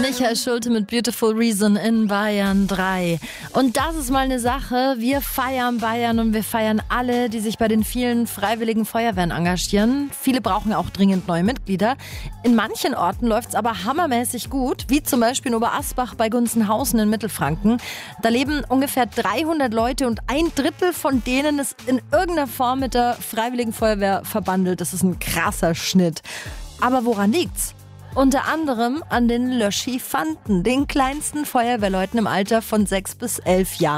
Michael Schulte mit Beautiful Reason in Bayern 3. Und das ist mal eine Sache. Wir feiern Bayern und wir feiern alle, die sich bei den vielen freiwilligen Feuerwehren engagieren. Viele brauchen auch dringend neue Mitglieder. In manchen Orten läuft es aber hammermäßig gut, wie zum Beispiel in Oberasbach bei Gunzenhausen in Mittelfranken. Da leben ungefähr 300 Leute und 1/3 von denen ist in irgendeiner Form mit der Freiwilligen Feuerwehr verbandelt. Das ist ein krasser Schnitt. Aber woran liegt's? Unter anderem an den Löschi-Fanten, den kleinsten Feuerwehrleuten im Alter von 6 bis 11 Jahren.